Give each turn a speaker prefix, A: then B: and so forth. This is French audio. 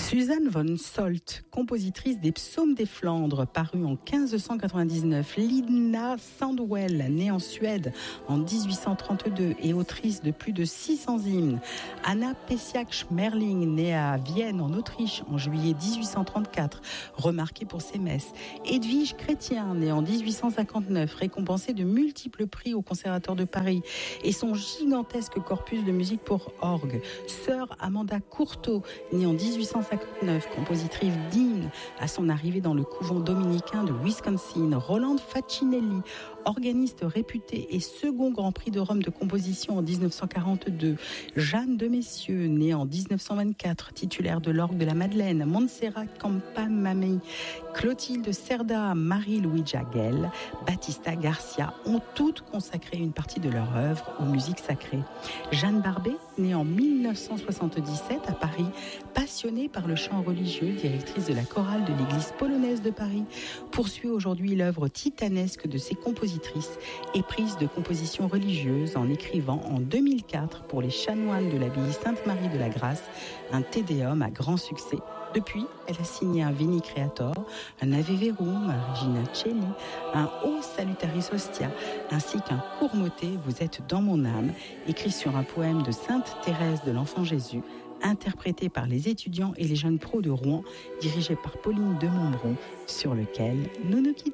A: Suzanne von Solt, compositrice des Psaumes des Flandres, parue en 1599. Lina Sandwell, née en Suède en 1832 et autrice de plus de 600 hymnes. Anna Pessiach-Schmerling, née à Vienne en Autriche en juillet 1834, remarquée pour ses messes. Edwige Chrétien, née en 1859, récompensée de multiples prix au Conservatoire de Paris et son gigantesque corpus de musique pour orgue. Sœur Amanda Courteau, née en 1859, compositrice d'hymnes à son arrivée dans le couvent dominicain de Wisconsin. Rolande Facinelli, organiste réputé et second Grand Prix de Rome de composition en 1942. Jeanne de Messieux, née en 1924, titulaire de l'orgue de la Madeleine. Montserrat Campamami, Clotilde Cerda, Marie-Louisa Gell, Battista Garcia ont toutes consacré une partie de leur œuvre aux musiques sacrées. Jeanne Barbet, née en 1977 à Paris, passionnée par le chant religieux, directrice de la chorale de l'église polonaise de Paris, poursuit aujourd'hui l'œuvre titanesque de ses compositrices, éprise de compositions religieuses en écrivant en 2004 pour les chanoines de l'abbaye Sainte-Marie de la Grâce un Te Deum à grand succès. Depuis, elle a signé un Veni Creator, un Ave Verum, un Regina Coeli, un O Salutaris Hostia, ainsi qu'un court motet Vous êtes dans mon âme, écrit sur un poème de Sainte Thérèse de l'Enfant Jésus, interprété par les étudiants et les jeunes pros de Rouen, dirigé par Pauline de Montbron, sur lequel nous nous quittons.